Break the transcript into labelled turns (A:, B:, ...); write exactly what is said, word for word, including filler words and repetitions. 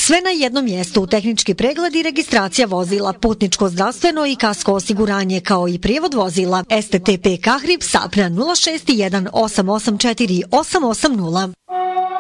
A: Sve na jednom mjestu, tehnički pregled i registracija vozila, putničko zdravstveno i kasko osiguranje kao i prijevod vozila. S T T P Kahrib Sapna nula šest jedan osam osam četiri osam osam nula.